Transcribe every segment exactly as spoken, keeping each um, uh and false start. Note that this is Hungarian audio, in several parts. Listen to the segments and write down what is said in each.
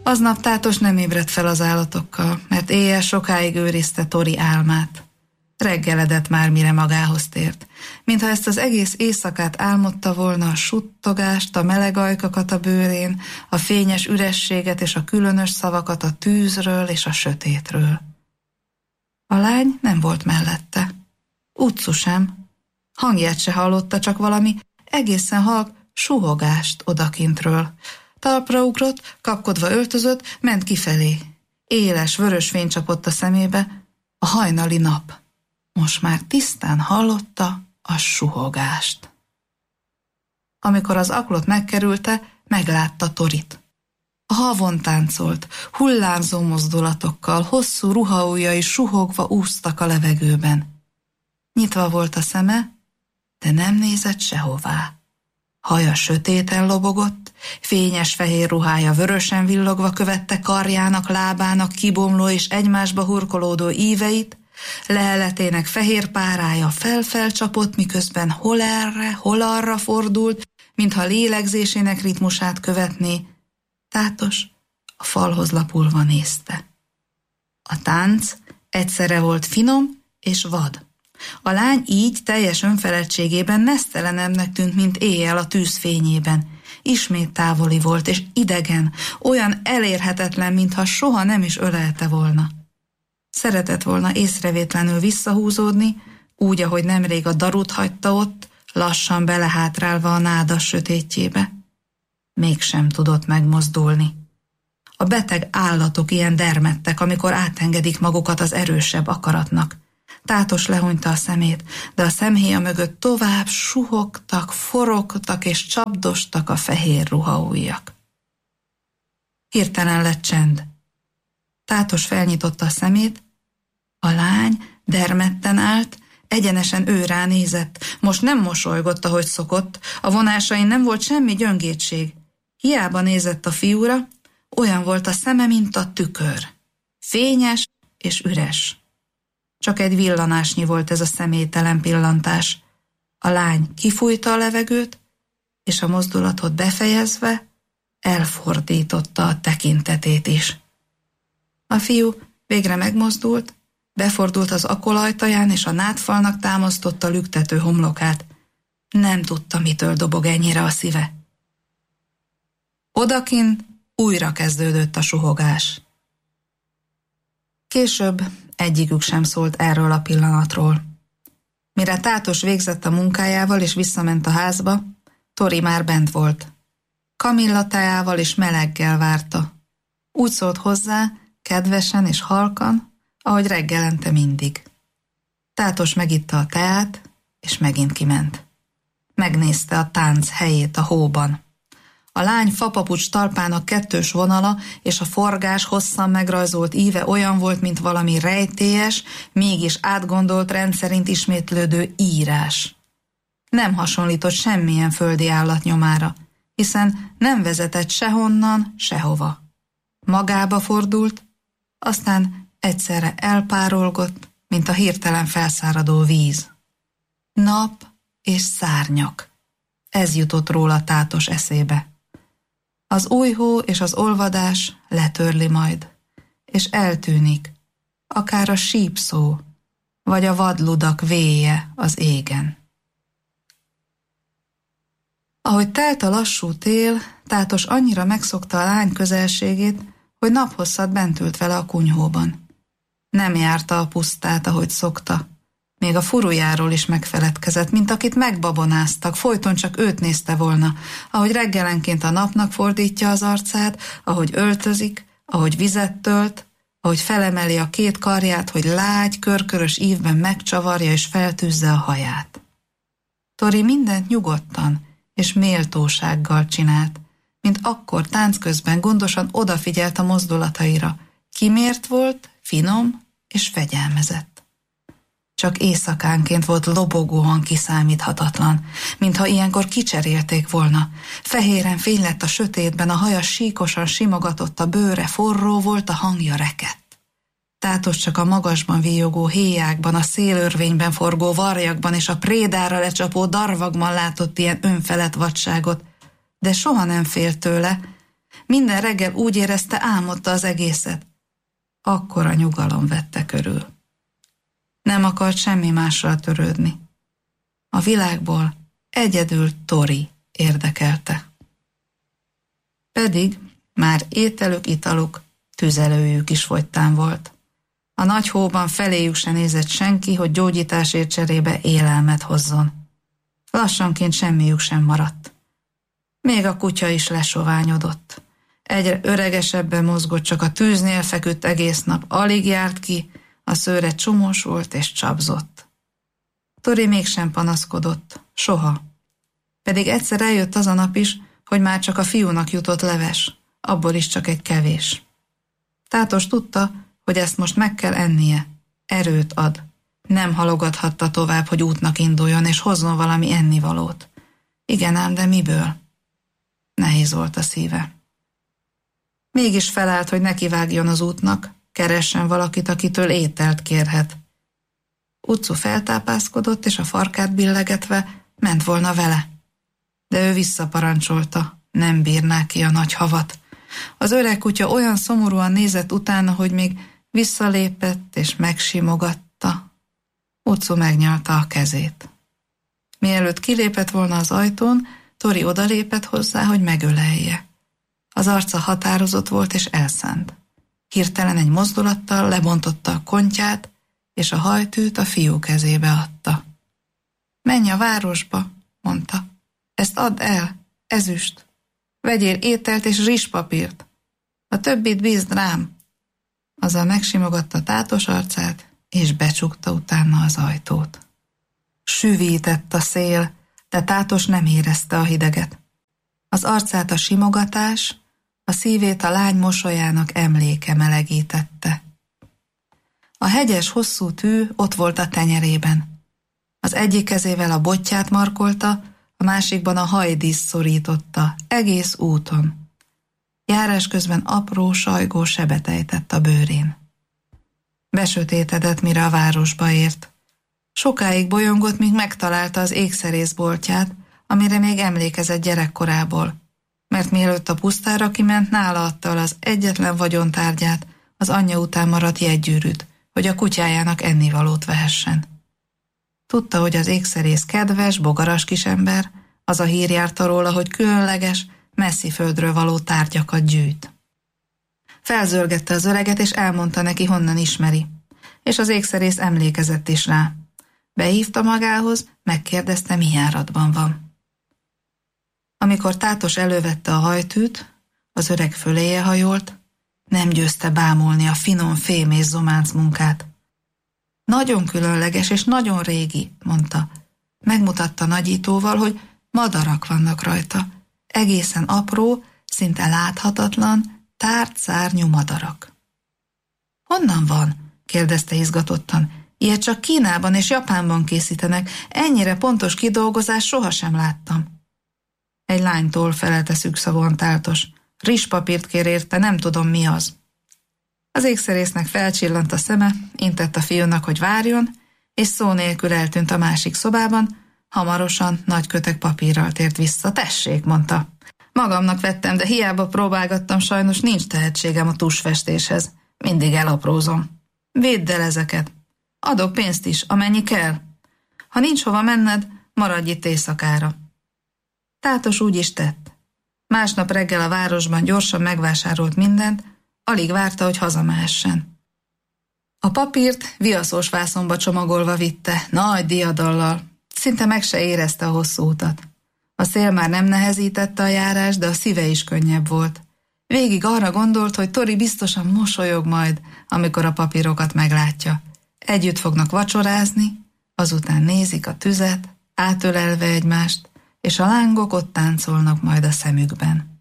Aznap Tátos nem ébredt fel az állatokkal, mert éjjel sokáig őrizte Tori álmát. Reggeledett már, mire magához tért. Mintha ezt az egész éjszakát álmodta volna, a suttogást, a meleg ajkakat a bőrén, a fényes ürességet és a különös szavakat a tűzről és a sötétről. A lány nem volt mellette. Utcu sem. Hangját se hallotta, csak valami egészen halk suhogást odakintről. Talpra ugrott, kapkodva öltözött, ment kifelé. Éles, vörös fény csapott a szemébe, a hajnali nap. Most már tisztán hallotta a suhogást. Amikor az aklot megkerülte, meglátta Torit. A havon táncolt, hullámzó mozdulatokkal, hosszú ruhaujjai suhogva úsztak a levegőben. Nyitva volt a szeme, de nem nézett sehová. Haja sötéten lobogott, fényes fehér ruhája vörösen villogva követte karjának, lábának kibomló és egymásba hurkolódó íveit, leheletének fehér párája fel-felcsapott, miközben hol erre, hol arra fordult, mintha lélegzésének ritmusát követné. Tátos a falhoz lapulva nézte. A tánc egyszerre volt finom és vad. A lány így teljes önfeledtségében nesztelenebbnek tűnt, mint éjjel a tűz fényében. Ismét távoli volt és idegen, olyan elérhetetlen, mintha soha nem is ölelte volna. Szeretett volna észrevétlenül visszahúzódni, úgy, ahogy nemrég a darut hagyta ott, lassan belehátrálva a nádas sötétjébe. Mégsem tudott megmozdulni. A beteg állatok ilyen dermedtek, amikor átengedik magukat az erősebb akaratnak. Tátos lehúnyta a szemét, de a szemhéja mögött tovább suhogtak, forogtak és csapdostak a fehér ruhaujjak. Hirtelen lett csend. Tátos felnyitotta a szemét, a lány dermedten állt, egyenesen ő ránézett. Most nem mosolygott, ahogy szokott, a vonásain nem volt semmi gyöngétség. Hiába nézett a fiúra, olyan volt a szeme, mint a tükör. Fényes és üres. Csak egy villanásnyi volt ez a személytelen pillantás. A lány kifújta a levegőt, és a mozdulatot befejezve elfordította a tekintetét is. A fiú végre megmozdult, befordult az akolajtaján, és a nádfalnak támasztotta lüktető homlokát. Nem tudta, mitől dobog ennyire a szíve. Odakint újra kezdődött a suhogás. Később egyikük sem szólt erről a pillanatról. Mire Tátos végzett a munkájával és visszament a házba, Tori már bent volt. Kamilla teával és meleggel várta. Úgy szólt hozzá, kedvesen és halkan, ahogy reggelente mindig. Tátos megitta a teát, és megint kiment. Megnézte a tánc helyét a hóban. A lány fapapucs talpának kettős vonala és a forgás hosszan megrajzolt íve olyan volt, mint valami rejtélyes, mégis átgondolt rendszerint ismétlődő írás. Nem hasonlított semmilyen földi állat nyomára, hiszen nem vezetett sehonnan, sehova. Magába fordult, aztán egyszerre elpárolgott, mint a hirtelen felszáradó víz. Nap és szárnyak. Ez jutott róla Tátos eszébe. Az új hó és az olvadás letörli majd, és eltűnik, akár a sípszó, vagy a vadludak véje az égen. Ahogy telt a lassú tél, Tátos annyira megszokta a lány közelségét, hogy naphosszat bent ült vele a kunyhóban. Nem járta a pusztát, ahogy szokta. Még a furujáról is megfeledkezett, mint akit megbabonáztak, folyton csak őt nézte volna, ahogy reggelenként a napnak fordítja az arcát, ahogy öltözik, ahogy vizet tölt, ahogy felemeli a két karját, hogy lágy, körkörös ívben megcsavarja és feltűzze a haját. Tori mindent nyugodtan és méltósággal csinált, mint akkor tánc közben gondosan odafigyelt a mozdulataira. Kimért volt, finom és fegyelmezett. Csak éjszakánként volt lobogóan kiszámíthatatlan, mintha ilyenkor kicserélték volna. Fehéren fény lett a sötétben, a haja síkosan simogatott, a bőre forró volt, a hangja rekett. Tátos csak a magasban víjogó héjákban, a szélörvényben forgó varjakban és a prédára lecsapó darvagban látott ilyen önfelett vadságot, de soha nem félt tőle, Minden reggel úgy érezte, álmodta az egészet. Akkora nyugalom vette körül. Nem akart semmi mással törődni. A világból egyedül Tori érdekelte. Pedig már ételük, italuk, tüzelőjük is fogytán volt. A nagy hóban feléjük se nézett senki, hogy gyógyításért cserébe élelmet hozzon. Lassanként semmiük sem maradt. Még a kutya is lesoványodott. Egyre öregesebben mozgott, csak a tűznél feküdt egész nap, alig járt ki, a szőre csomós volt és csapzott. Tori mégsem panaszkodott, soha. Pedig egyszer eljött az a nap is, hogy már csak a fiúnak jutott leves, abból is csak egy kevés. Tátos tudta, hogy ezt most meg kell ennie, erőt ad. Nem halogathatta tovább, hogy útnak induljon, és hozzon valami ennivalót. Igen ám, de miből? Nehéz volt a szíve. Mégis felállt, hogy nekivágjon az útnak, keressen valakit, akitől ételt kérhet. Utcu feltápászkodott, és a farkát billegetve ment volna vele. De ő visszaparancsolta, nem bírná ki a nagy havat. Az öreg kutya olyan szomorúan nézett utána, hogy még visszalépett és megsimogatta. Utcu megnyalta a kezét. Mielőtt kilépett volna az ajtón, Tori odalépett hozzá, hogy megölelje. Az arca határozott volt és elszánt. Hirtelen egy mozdulattal lebontotta a kontyát, és a hajtűt a fiú kezébe adta. Menj a városba, mondta. Ezt add el, ezüst. Vegyél ételt és rizspapírt. A többit bízd rám. Azzal megsimogatta Tátos arcát, és becsukta utána az ajtót. Süvített a szél, de Tátos nem érezte a hideget. Az arcát a simogatás, a szívét a lány mosolyának emléke melegítette. A hegyes, hosszú tű ott volt a tenyerében. Az egyik kezével a botját markolta, a másikban a hajdíszt szorította, egész úton. Járás közben apró, sajgó sebet ejtett a bőrén. Besötétedett, mire a városba ért. Sokáig bolyongott, míg megtalálta az ékszerészboltját, amire még emlékezett gyerekkorából, mert mielőtt a pusztára kiment, nála adta el az egyetlen vagyontárgyát, az anyja után maradt jegygyűrűt, hogy a kutyájának ennivalót vehessen. Tudta, hogy az ékszerész kedves, bogaras kisember, az a hír járta róla, hogy különleges, messzi földről való tárgyakat gyűjt. Felzörgette az öreget, és elmondta neki, honnan ismeri, és az ékszerész emlékezett is rá. Behívta magához, megkérdezte, mi járatban van. Amikor Tátos elővette a hajtűt, az öreg föléje hajolt, nem győzte bámulni a finom fém és zománc munkát. Nagyon különleges és nagyon régi, mondta. Megmutatta nagyítóval, hogy madarak vannak rajta. Egészen apró, szinte láthatatlan, tárt szárnyú madarak. Honnan van? Kérdezte izgatottan. Ilyet csak Kínában és Japánban készítenek. Ennyire pontos kidolgozást sohasem láttam. Egy lánytól, felelte szűkszavúan Tátos. Rizspapírt kér érte, nem tudom, mi az. Az ékszerésznek felcsillant a szeme, intett a fiúnak, hogy várjon, és szó nélkül eltűnt a másik szobában, hamarosan nagy köteg papírral tért vissza. Tessék, mondta. Magamnak vettem, de hiába próbálgattam, sajnos nincs tehetségem a tusfestéshez. Mindig elaprózom. Védd el ezeket. Adok pénzt is, amennyi kell. Ha nincs hova menned, maradj itt éjszakára. Tátos úgy is tett. Másnap reggel a városban gyorsan megvásárolt mindent, alig várta, hogy hazamehessen. A papírt viaszós vászonba csomagolva vitte, nagy diadallal. Szinte meg se érezte a hosszú utat. A szél már nem nehezítette a járást, de a szíve is könnyebb volt. Végig arra gondolt, hogy Tori biztosan mosolyog majd, amikor a papírokat meglátja. Együtt fognak vacsorázni, azután nézik a tüzet, átölelve egymást, és a lángok ott táncolnak majd a szemükben.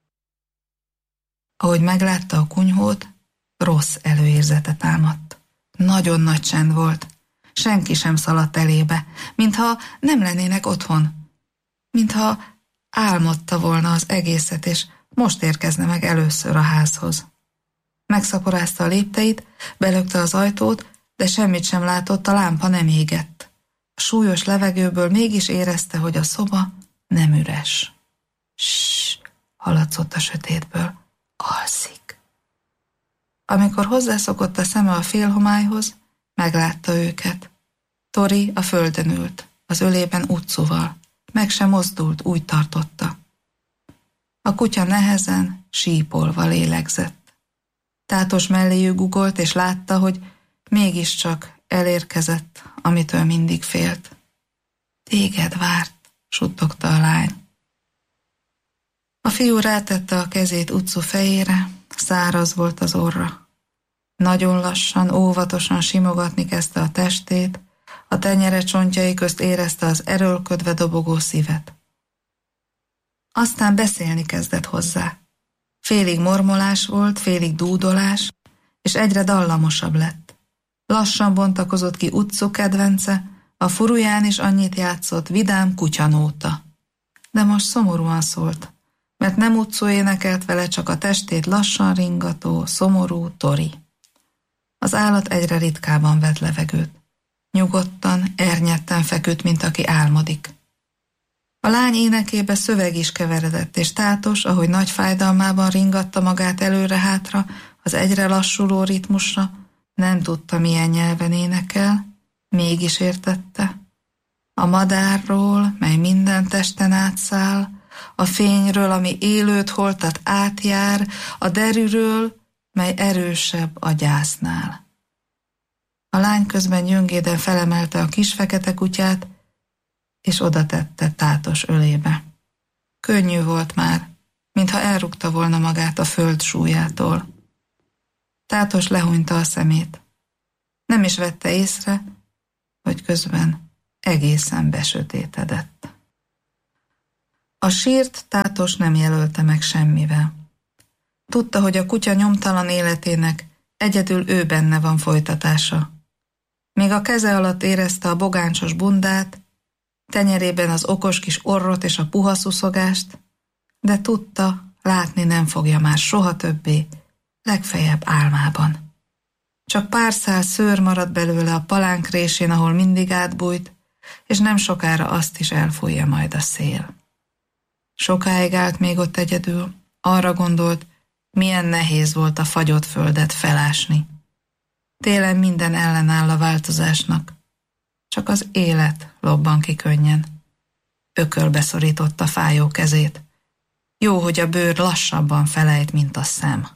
Ahogy meglátta a kunyhót, rossz előérzete támadt. Nagyon nagy csend volt. Senki sem szaladt elébe, mintha nem lennének otthon. Mintha álmodta volna az egészet, és most érkezne meg először a házhoz. Megszaporázta a lépteit, belökte az ajtót, de semmit sem látott, a lámpa nem égett. A súlyos levegőből mégis érezte, hogy a szoba nem üres. Ssss, hallatszott a sötétből. Alszik. Amikor hozzászokott a szeme a félhomályhoz, meglátta őket. Tori a földön ült, az ölében Utsuval. Meg sem mozdult, úgy tartotta. A kutya nehezen, sípolva lélegzett. Tátos melléjük gugolt, és látta, hogy mégiscsak elérkezett, amitől mindig félt. Téged várt, suttogta a lány. A fiú rátette a kezét Utsu fejére, száraz volt az orra. Nagyon lassan, óvatosan simogatni kezdte a testét, a tenyere csontjai közt érezte az erőlködve dobogó szívet. Aztán beszélni kezdett hozzá. Félig mormolás volt, félig dúdolás, és egyre dallamosabb lett. Lassan bontakozott ki Utsu kedvence, a furuján is annyit játszott, vidám kutyanóta. De most szomorúan szólt, mert nem Utsu énekelt vele, csak a testét lassan ringató, szomorú Tori. Az állat egyre ritkában vett levegőt. Nyugodtan, ernyetten feküdt, mint aki álmodik. A lány énekébe szöveg is keveredett, és Tátos, ahogy nagy fájdalmában ringatta magát előre-hátra, az egyre lassuló ritmusra, nem tudta, milyen nyelven énekel, mégis értette. A madárról, mely minden testen átszáll, a fényről, ami élőt holtat átjár, a derűről, mely erősebb a gyásznál. A lány közben gyöngéden felemelte a kis fekete kutyát, és oda tette Tátos ölébe. Könnyű volt már, mintha elrúgta volna magát a föld súlyától. Tátos lehúnyta a szemét. Nem is vette észre, hogy közben egészen besötétedett. A sírt Tátos nem jelölte meg semmivel. Tudta, hogy a kutya nyomtalan életének egyedül ő benne van folytatása. Még a keze alatt érezte a bogáncsos bundát, tenyerében az okos kis orrot és a puha szuszogást, de tudta, látni nem fogja már soha többé, legfeljebb álmában. Csak pár szál szőr maradt belőle a palánk résén, ahol mindig átbújt, és nem sokára azt is elfújja majd a szél. Sokáig állt még ott egyedül, arra gondolt, milyen nehéz volt a fagyott földet felásni. Télen minden ellenáll a változásnak, csak az élet lobban ki könnyen. Ökölbe szorította fájó kezét. Jó, hogy a bőr lassabban felejt, mint a szem.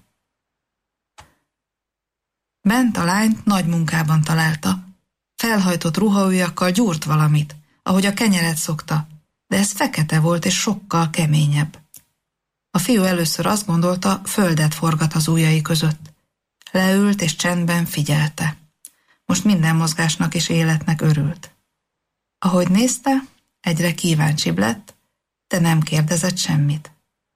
Bent a lányt nagy munkában találta. Felhajtott ruhaujjakkal gyúrt valamit, ahogy a kenyeret szokta, de ez fekete volt és sokkal keményebb. A fiú először azt gondolta, földet forgat az ujjai között. Leült és csendben figyelte. Most minden mozgásnak és életnek örült. Ahogy nézte, egyre kíváncsibb lett, de nem kérdezett semmit.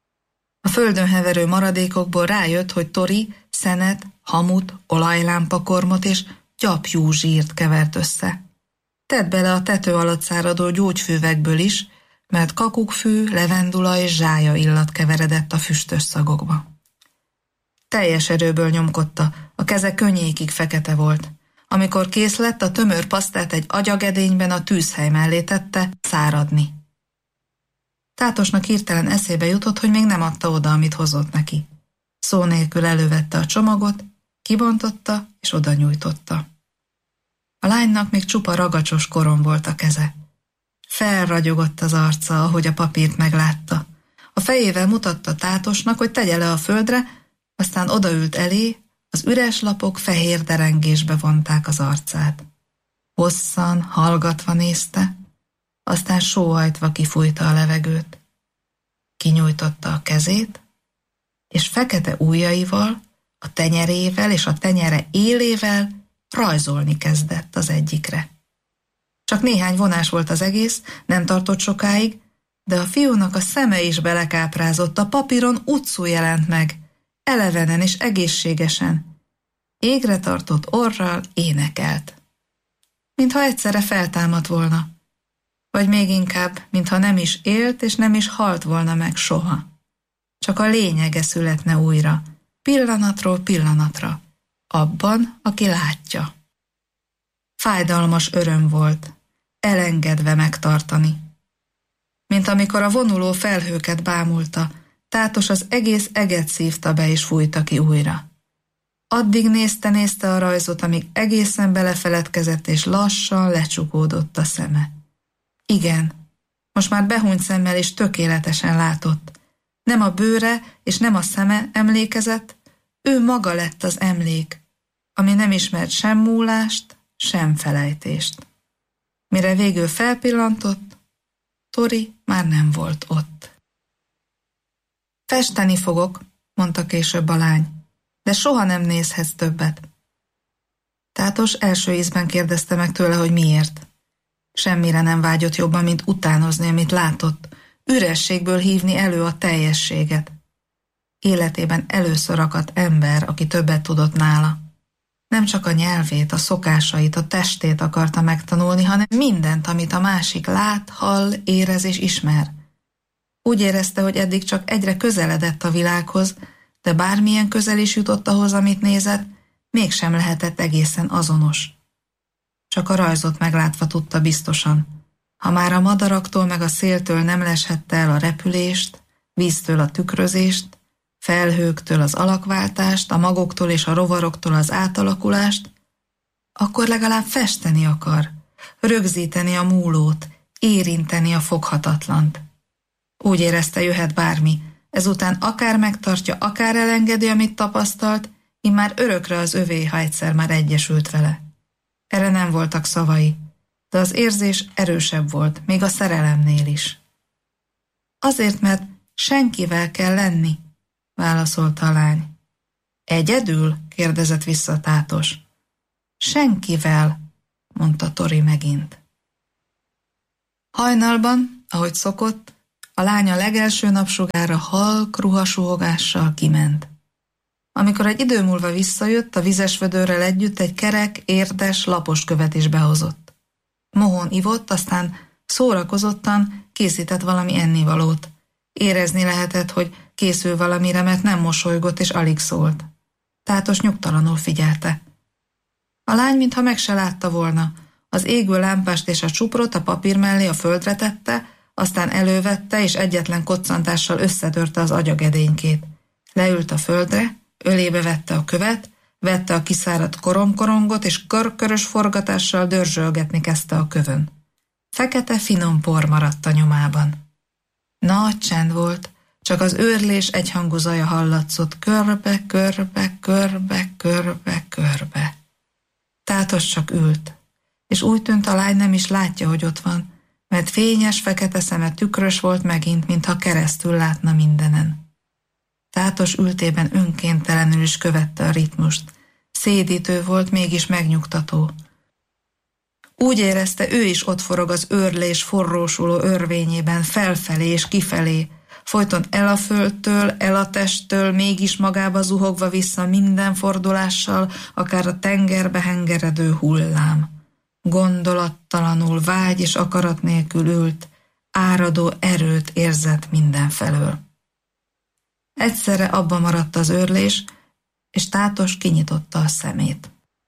A földön heverő maradékokból rájött, hogy Tori szenet, hamut, olajlámpakormot és gyapjú zsírt kevert össze. Tett bele a tető alatt száradó gyógyfűvekből is, mert kakukkfű, levendula és zsája illat keveredett a füstös szagokba. Teljes erőből nyomkodta, a keze könnyékig fekete volt. Amikor kész lett, a tömör pasztát egy agyagedényben a tűzhely mellé tette száradni. Tátosnak hirtelen eszébe jutott, hogy még nem adta oda, amit hozott neki. Szó nélkül elővette a csomagot, kibontotta és oda nyújtotta. A lánynak még csupa ragacsos korom volt a keze. Felragyogott az arca, ahogy a papírt meglátta. A fejével mutatta Tátosnak, hogy tegye le a földre, aztán odaült elé, az üres lapok fehér derengésbe vonták az arcát. Hosszan, hallgatva nézte, aztán sóhajtva kifújta a levegőt. Kinyújtotta a kezét, és fekete ujjaival, a tenyerével és a tenyere élével rajzolni kezdett az egyikre. Csak néhány vonás volt az egész, nem tartott sokáig, de a fiúnak a szeme is belekáprázott, a papíron Utsu jelent meg, elevenen és egészségesen. Égre tartott orral énekelt. Mintha egyszerre feltámadt volna, vagy még inkább, mintha nem is élt és nem is halt volna meg soha. Csak a lényege születne újra, pillanatról pillanatra, abban, aki látja. Fájdalmas öröm volt, elengedve megtartani. Mint amikor a vonuló felhőket bámulta, Tátos az egész eget szívta be és fújta ki újra. Addig nézte-nézte a rajzot, amíg egészen belefeledkezett, és lassan lecsukódott a szeme. Igen, most már behúnyt szemmel és tökéletesen látott. Nem a bőre és nem a szeme emlékezett, ő maga lett az emlék, ami nem ismert sem múlást, sem felejtést. Mire végül felpillantott, Tori már nem volt ott. Festeni fogok, mondta később a lány, de soha nem nézhetsz többet. Tátos első ízben kérdezte meg tőle, hogy miért. Semmire nem vágyott jobban, mint utánozni, amit látott, ürességből hívni elő a teljességet. Életében először akadt ember, aki többet tudott nála. Nem csak a nyelvét, a szokásait, a testét akarta megtanulni, hanem mindent, amit a másik lát, hall, érez és ismer. Úgy érezte, hogy eddig csak egyre közeledett a világhoz, de bármilyen közel is jutott ahhoz, amit nézett, mégsem lehetett egészen azonos. Csak a rajzot meglátva tudta biztosan. Ha már a madaraktól meg a széltől nem leshette el a repülést, víztől a tükrözést, felhőktől az alakváltást, a magoktól és a rovaroktól az átalakulást, akkor legalább festeni akar, rögzíteni a múlót, érinteni a foghatatlant. Úgy érezte, jöhet bármi, ezután akár megtartja, akár elengedi, amit tapasztalt, immár örökre az övé, ha egyszer már egyesült vele. Erre nem voltak szavai, de az érzés erősebb volt, még a szerelemnél is. Azért, mert senkivel kell lenni, válaszolta a lány. Egyedül? Kérdezett vissza Tátos. Senkivel, mondta Tori megint. Hajnalban, ahogy szokott, a lány a legelső napsugára halk ruhasuhogással kiment. Amikor egy idő múlva visszajött, a vizes vödörrel együtt egy kerek, érdes, lapos követ is behozott. Mohón ivott, aztán szórakozottan készített valami ennivalót. Érezni lehetett, hogy készül valamire, mert nem mosolygott és alig szólt. Tátos nyugtalanul figyelte. A lány mintha meg se látta volna. Az égő lámpást és a csuprot a papír mellé a földre tette, aztán elővette és egyetlen koccantással összetörte az agyagedénykét. Leült a földre, ölébe vette a követ, vette a kiszáradt koromkorongot, és körkörös forgatással dörzsölgetni kezdte a kövön. Fekete, finom por maradt a nyomában. Nagy csend volt, csak az őrlés egyhangú zaja hallatszott körbe, körbe, körbe, körbe, körbe. Tátos csak ült, és úgy tűnt, a lány nem is látja, hogy ott van, mert fényes, fekete szeme tükrös volt megint, mintha keresztül látna mindenen. Tátos ültében önkéntelenül is követte a ritmust. Szédítő volt, mégis megnyugtató. Úgy érezte, ő is ott forog az őrlés forrósuló örvényében, felfelé és kifelé, folyton el a földtől, el a testtől, mégis magába zuhogva vissza minden fordulással, akár a tengerbe hengeredő hullám. Gondolattalanul, vágy és akarat nélkül ült, áradó erőt érzett mindenfelől. Egyszerre abba maradt az őrlés, és Tátos kinyitotta a szemét.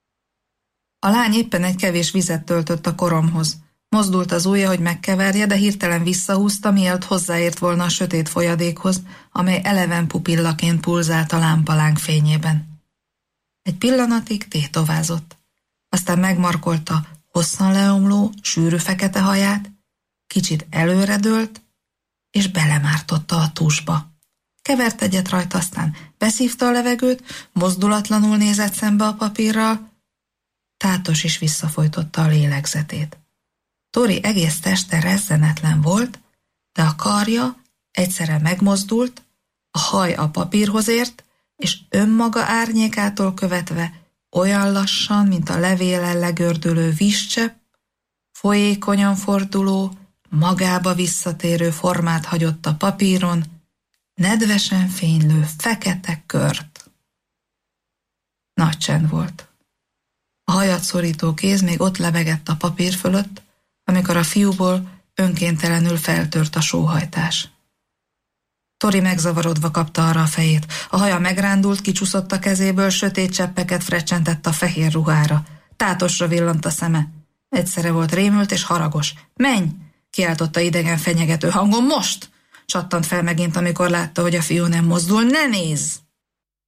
A lány éppen egy kevés vizet töltött a koromhoz. Mozdult az ujja, hogy megkeverje, de hirtelen visszahúzta, mielőtt hozzáért volna a sötét folyadékhoz, amely eleven pupillaként pulzált a lámpalánk fényében. Egy pillanatig tétovázott, aztán megmarkolta hosszan leomló, sűrű fekete haját, kicsit előredőlt, és belemártotta a tusba. Kevert egyet rajta, aztán beszívta a levegőt, mozdulatlanul nézett szembe a papírral. Tátos is visszafolytotta a lélegzetét. Tori egész teste rezzenetlen volt, de a karja egyszerre megmozdult, a haj a papírhoz ért, és önmaga árnyékától követve olyan lassan, mint a levélen legördülő vízcsepp, folyékonyan forduló, magába visszatérő formát hagyott a papíron, nedvesen fénylő fekete kört. Nagy csend volt. A hajat szorító kéz még ott lebegett a papír fölött, amikor a fiúból önkéntelenül feltört a sóhajtás. Tori megzavarodva kapta arra a fejét. A haja megrándult, kicsúszott a kezéből, sötét cseppeket frecsentett a fehér ruhára. Tátosra villant a szeme. Egyszerre volt rémült és haragos. Menj! Kiáltotta idegen fenyegető hangon. Most! csattant fel megint, amikor látta, hogy a fiú nem mozdul. Ne nézz!